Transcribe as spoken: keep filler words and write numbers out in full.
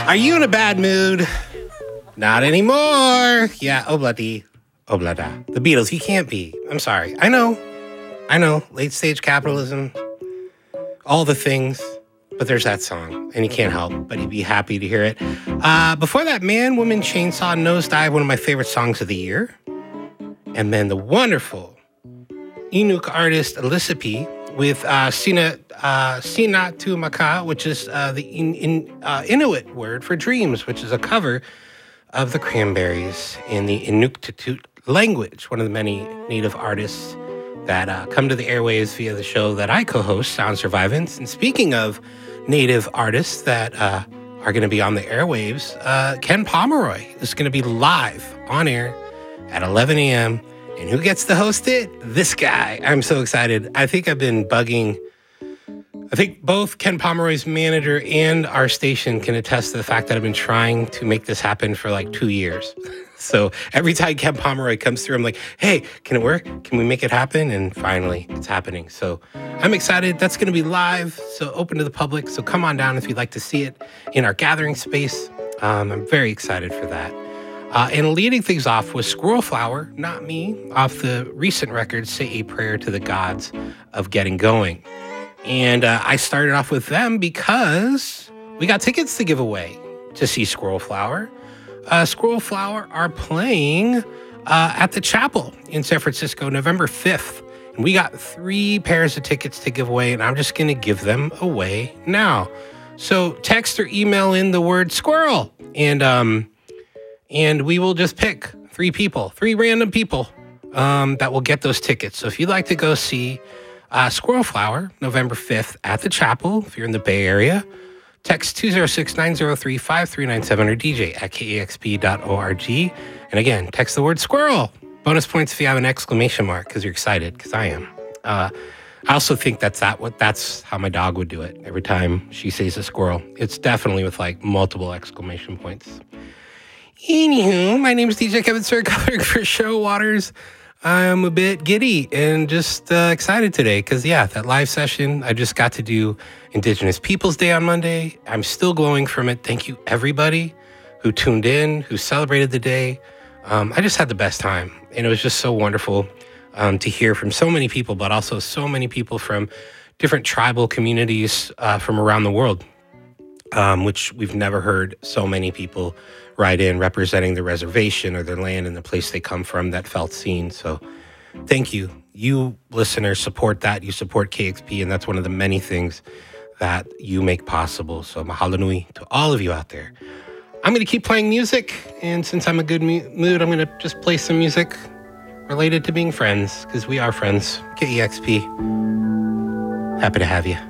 Are you in a bad mood? Not anymore. Yeah, obladi, oblada. The Beatles, you can't be. I'm sorry. I know. I know. Late stage capitalism. All the things. But there's that song, and you can't help but you'd be happy to hear it. Uh, before that, Man, Woman, Chainsaw, Nosedive, one of my favorite songs of the year. And then the wonderful Inuk artist Elisapie with uh, Sina uh, Sina Tu Maka, which is uh, the in, in, uh, Inuit word for dreams, which is a cover of the Cranberries in the Inuktitut language, one of the many native artists that uh, come to the airwaves via the show that I co-host, Sound Survivance. And speaking of native artists that uh, are going to be on the airwaves, uh, Ken Pomeroy is going to be live on air at eleven a.m. And who gets to host it? This guy. I'm so excited. I think I've been bugging. I think both Ken Pomeroy's manager and our station can attest to the fact that I've been trying to make this happen for like two years. So every time Ken Pomeroy comes through, I'm like, hey, can it work? Can we make it happen? And finally, it's happening. So I'm excited. That's going to be live, so open to the public. So come on down if you'd like to see it in our gathering space. Um, I'm very excited for that. Uh, and leading things off was Squirrel Flower, not me, off the recent record, Say a Prayer to the Gods of Getting Going. And uh, I started off with them because we got tickets to give away to see Squirrel Flower. Uh, Squirrel Flower are playing uh, at the Chapel in San Francisco, November fifth. And we got three pairs of tickets to give away, and I'm just going to give them away now. So text or email in the word squirrel, and um, and we will just pick three people, three random people um, that will get those tickets. So if you'd like to go see uh, Squirrel Flower, November fifth at the Chapel, if you're in the Bay Area, text two oh six, nine oh three, five three nine seven or D J at K E X P dot org. And again, text the word squirrel. Bonus points if you have an exclamation mark because you're excited, because I am. Uh, I also think that's that what that's how my dog would do it every time she sees a squirrel. It's definitely with like multiple exclamation points. Anywho, my name is D J Kevin Sir, covering for Show Waters. I'm a bit giddy and just uh, excited today because, yeah, that live session, I just got to do Indigenous Peoples Day on Monday. I'm still glowing from it. Thank you, everybody who tuned in, who celebrated the day. Um, I just had the best time, and it was just so wonderful um, to hear from so many people, but also so many people from different tribal communities uh, from around the world, um, which we've never heard so many people write in representing the reservation or their land and the place they come from that felt seen. So thank you. You listeners support that. You support K X P, and that's one of the many things that you make possible. So mahalo nui to all of you out there. I'm going to keep playing music, and since I'm in a good mu- mood, I'm going to just play some music related to being friends, because we are friends. K E X P. Happy to have you.